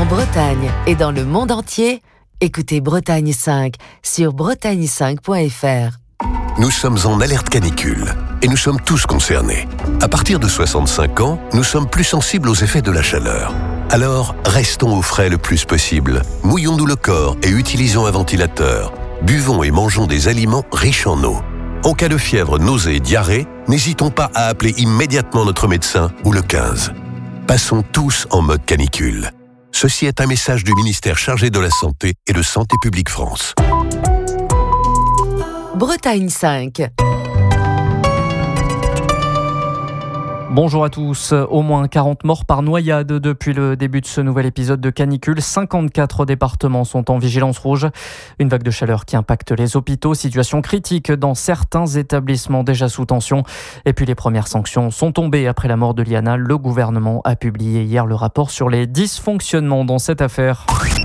Bretagne et dans le monde entier, écoutez Bretagne 5 sur bretagne5.fr. Nous sommes en alerte canicule et nous sommes tous concernés. À partir de 65 ans, nous sommes plus sensibles aux effets de la chaleur. Alors, restons au frais le plus possible. Mouillons-nous le corps et utilisons un ventilateur. Buvons et mangeons des aliments riches en eau. En cas de fièvre, nausées et diarrhée, n'hésitons pas à appeler immédiatement notre médecin ou le 15. Passons tous en mode canicule. Ceci est un message du ministère chargé de la Santé et de Santé publique France. Bretagne 5. Bonjour à tous. Au moins 40 morts par noyade depuis le début de ce nouvel épisode de canicule. 54 départements sont en vigilance rouge. Une vague de chaleur qui impacte les hôpitaux. Situation critique dans certains établissements déjà sous tension. Et puis les premières sanctions sont tombées après la mort de Liana. Le gouvernement a publié hier le rapport sur les dysfonctionnements dans cette affaire.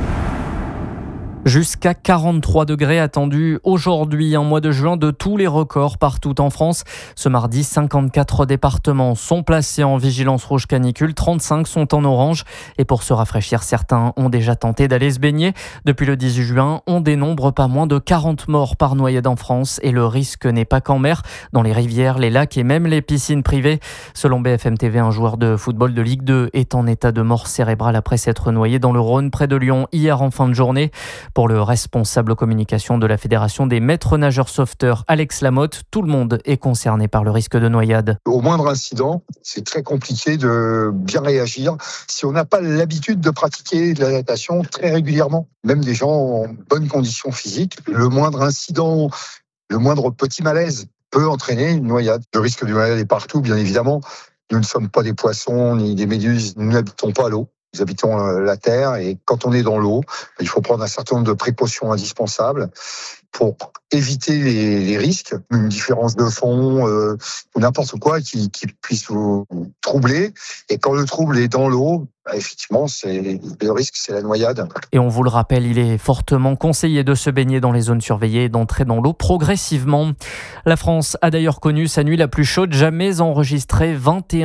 Jusqu'à 43 degrés attendus aujourd'hui, un mois de juin de tous les records partout en France. Ce mardi, 54 départements sont placés en vigilance rouge canicule, 35 sont en orange. Et pour se rafraîchir, certains ont déjà tenté d'aller se baigner. Depuis le 18 juin, on dénombre pas moins de 40 morts par noyade en France. Et le risque n'est pas qu'en mer, dans les rivières, les lacs et même les piscines privées. Selon BFM TV, un joueur de football de Ligue 2 est en état de mort cérébrale après s'être noyé dans le Rhône, près de Lyon, hier en fin de journée. Pour le responsable communication de la Fédération des maîtres nageurs sauveteurs, Alex Lamotte, tout le monde est concerné par le risque de noyade. Au moindre incident, c'est très compliqué de bien réagir si on n'a pas l'habitude de pratiquer de la natation très régulièrement. Même des gens en bonne condition physique, le moindre incident, le moindre petit malaise peut entraîner une noyade. Le risque de noyade est partout, bien évidemment. Nous ne sommes pas des poissons ni des méduses, nous n'habitons pas l'eau. Nous habitons la terre et quand on est dans l'eau, il faut prendre un certain nombre de précautions indispensables pour éviter les risques, une différence de fond ou n'importe quoi qui puisse vous troubler. Et quand le trouble est dans l'eau, effectivement, le risque, c'est la noyade. Et on vous le rappelle, il est fortement conseillé de se baigner dans les zones surveillées et d'entrer dans l'eau progressivement. La France a d'ailleurs connu sa nuit la plus chaude jamais enregistrée.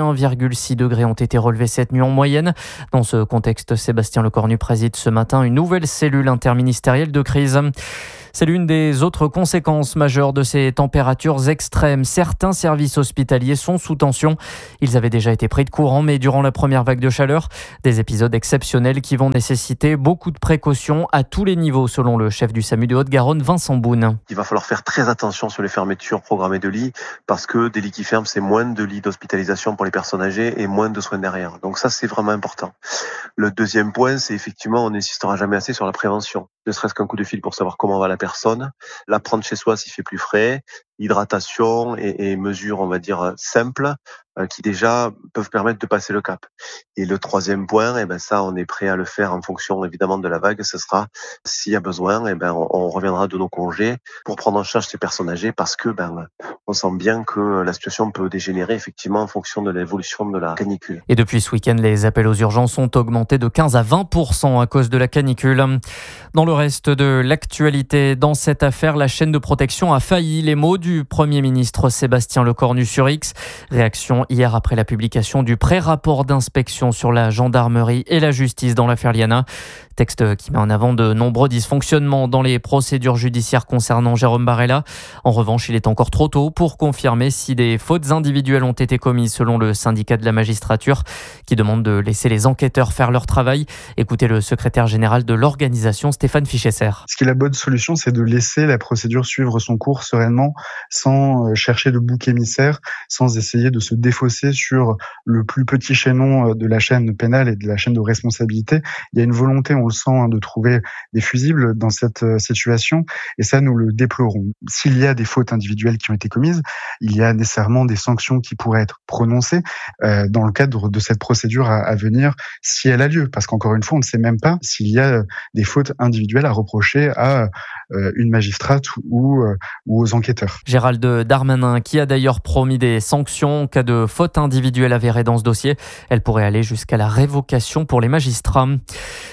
21,6 degrés ont été relevés cette nuit en moyenne. Dans ce contexte, Sébastien Lecornu préside ce matin une nouvelle cellule interministérielle de crise. C'est l'une des autres conséquences majeures de ces températures extrêmes. Certains services hospitaliers sont sous tension. Ils avaient déjà été pris de court, mais durant la première vague de chaleur, des épisodes exceptionnels qui vont nécessiter beaucoup de précautions à tous les niveaux, selon le chef du SAMU de Haute-Garonne, Vincent Boune. Il va falloir faire très attention sur les fermetures programmées de lits, parce que des lits qui ferment, c'est moins de lits d'hospitalisation pour les personnes âgées et moins de soins derrière. Donc ça, c'est vraiment important. Le deuxième point, c'est effectivement, on n'insistera jamais assez sur la prévention. Ne serait-ce qu'un coup de fil pour savoir comment va la personne, la prendre chez soi s'il fait plus frais, hydratation et mesures, on va dire, simples, qui déjà peuvent permettre de passer le cap. Et le troisième point, ça, on est prêt à le faire en fonction évidemment de la vague. Ce sera, s'il y a besoin, on reviendra de nos congés pour prendre en charge ces personnes âgées parce que on sent bien que la situation peut dégénérer effectivement en fonction de l'évolution de la canicule. Et depuis ce week-end, les appels aux urgences ont augmenté de 15 à 20% à cause de la canicule. Dans le reste de l'actualité, dans cette affaire, la chaîne de protection a failli. Les mots du Premier ministre Sébastien Lecornu sur X. Réaction hier après la publication du pré-rapport d'inspection sur la gendarmerie et la justice dans l'affaire Liana. Texte qui met en avant de nombreux dysfonctionnements dans les procédures judiciaires concernant Jérôme Barella. En revanche, il est encore trop tôt pour confirmer si des fautes individuelles ont été commises selon le syndicat de la magistrature qui demande de laisser les enquêteurs faire leur travail. Écoutez le secrétaire général de l'organisation, Stéphane Fichesser. Ce qui est la bonne solution, c'est de laisser la procédure suivre son cours sereinement sans chercher de bouc émissaire, sans essayer de se défausser sur le plus petit chaînon de la chaîne pénale et de la chaîne de responsabilité. Il y a une volonté, on le sent, de trouver des fusibles dans cette situation et ça, nous le déplorons. S'il y a des fautes individuelles qui ont été commises, il y a nécessairement des sanctions qui pourraient être prononcées dans le cadre de cette procédure à venir si elle a lieu. Parce qu'encore une fois, on ne sait même pas s'il y a des fautes individuelles à reprocher à une magistrate ou aux enquêteurs. Gérald Darmanin, qui a d'ailleurs promis des sanctions en cas de faute individuelle avérée dans ce dossier. Elle pourrait aller jusqu'à la révocation pour les magistrats.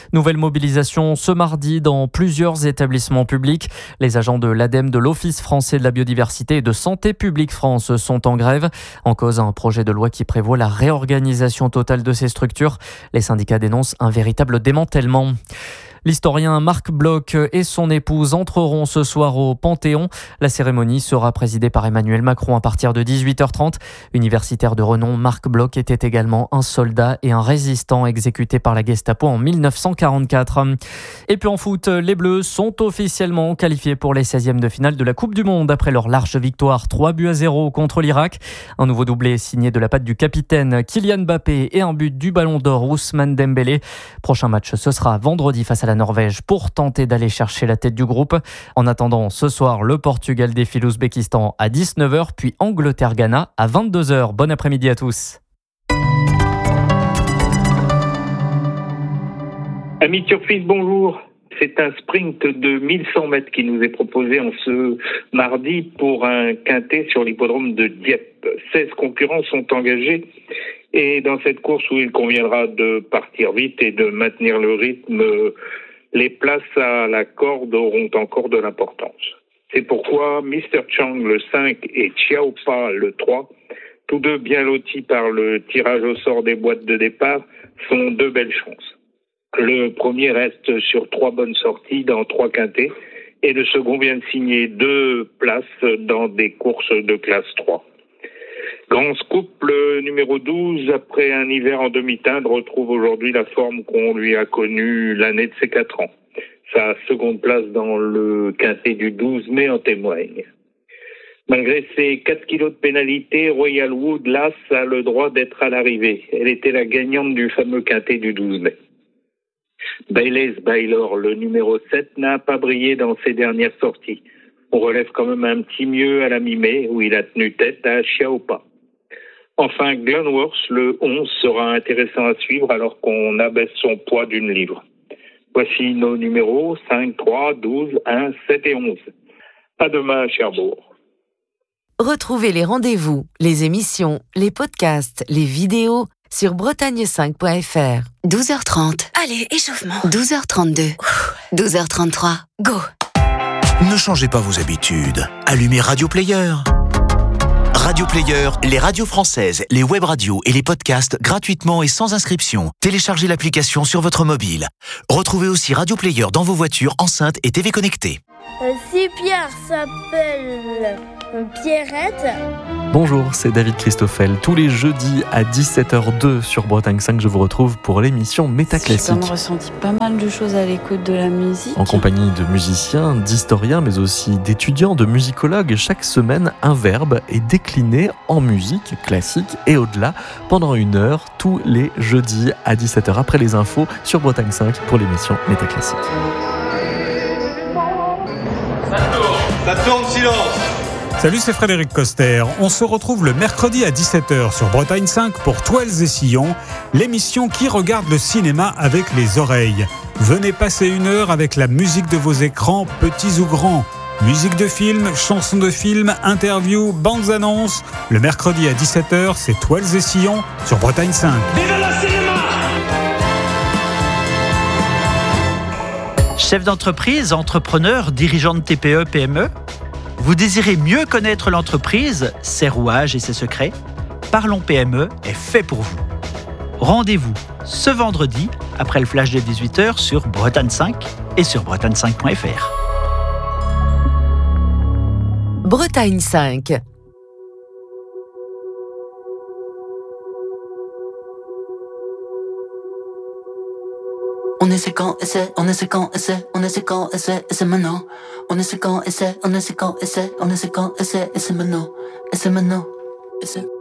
Nouvelle mobilisation ce mardi dans plusieurs établissements publics. Les agents de l'ADEME, de l'Office français de la biodiversité et de Santé publique France sont en grève. En cause, un projet de loi qui prévoit la réorganisation totale de ces structures. Les syndicats dénoncent un véritable démantèlement. L'historien Marc Bloch et son épouse entreront ce soir au Panthéon. La cérémonie sera présidée par Emmanuel Macron à partir de 18h30. Universitaire de renom, Marc Bloch était également un soldat et un résistant exécuté par la Gestapo en 1944. Et puis en foot, les Bleus sont officiellement qualifiés pour les 16e de finale de la Coupe du Monde après leur large victoire 3-0 contre l'Irak. Un nouveau doublé signé de la patte du capitaine Kylian Mbappé et un but du Ballon d'Or Ousmane Dembélé. Prochain match, ce sera vendredi face à la Norvège pour tenter d'aller chercher la tête du groupe. En attendant, ce soir, le Portugal défie l'Ouzbékistan à 19h, puis Angleterre-Ghana à 22h. Bon après-midi à tous. Amis Turfis, bonjour. C'est un sprint de 1100 mètres qui nous est proposé en ce mardi pour un quintet sur l'hippodrome de Dieppe. 16 concurrents sont engagés et dans cette course où il conviendra de partir vite et de maintenir le rythme, les places à la corde auront encore de l'importance. C'est pourquoi Mr. Chang le 5 et Chiao Pa le 3, tous deux bien lotis par le tirage au sort des boîtes de départ, sont deux belles chances. Le premier reste sur 3 bonnes sorties dans 3 quintets et le second vient de signer 2 places dans des courses de classe 3. Grand Scoop, le numéro 12, après un hiver en demi-teinte, retrouve aujourd'hui la forme qu'on lui a connue l'année de ses 4 ans. Sa seconde place dans le quintet du 12 mai en témoigne. Malgré ses 4 kilos de pénalité, Royal Wood, l'As, a le droit d'être à l'arrivée. Elle était la gagnante du fameux quintet du 12 mai. Bayless Baylor, le numéro 7, n'a pas brillé dans ses dernières sorties. On relève quand même un petit mieux à la mi-mai, où il a tenu tête à Chiaopa. Enfin, Glenworth, le 11, sera intéressant à suivre alors qu'on abaisse son poids d'une livre. Voici nos numéros 5, 3, 12, 1, 7 et 11. À demain à Cherbourg. Retrouvez les rendez-vous, les émissions, les podcasts, les vidéos sur bretagne5.fr. 12h30. Allez, échauffement. 12h32. 12h33. Go. Ne changez pas vos habitudes. Allumez Radio Player. Radio Player, les radios françaises, les web radios et les podcasts gratuitement et sans inscription. Téléchargez l'application sur votre mobile. Retrouvez aussi Radio Player dans vos voitures, enceintes et TV connectées. Si Pierre s'appelle Pierrette. Bonjour, c'est David Christoffel. Tous les jeudis à 17h02 sur Bretagne 5, je vous retrouve pour l'émission Métaclassique. J'ai ressenti pas mal de choses à l'écoute de la musique. En compagnie de musiciens, d'historiens, mais aussi d'étudiants, de musicologues. Chaque semaine, un verbe est décliné en musique classique et au-delà pendant 1 heure, tous les jeudis à 17h après les infos sur Bretagne 5 pour l'émission Métaclassique. Ça tourne, silence. Salut, c'est Frédéric Coster. On se retrouve le mercredi à 17h sur Bretagne 5 pour Toiles et Sillons, l'émission qui regarde le cinéma avec les oreilles. Venez passer 1 heure avec la musique de vos écrans, petits ou grands. Musique de film, chansons de film, interviews, bandes annonces. Le mercredi à 17h, c'est Toiles et Sillons sur Bretagne 5. Vive le cinéma! Chef d'entreprise, entrepreneur, dirigeant de TPE, PME, vous désirez mieux connaître l'entreprise, ses rouages et ses secrets? Parlons PME est fait pour vous. Rendez-vous ce vendredi, après le flash de 18h sur Bretagne 5 et sur bretagne5.fr. Bretagne 5. On est séquent, et c'est maintenant. On est séquent, et c'est maintenant, et c'est maintenant, et c'est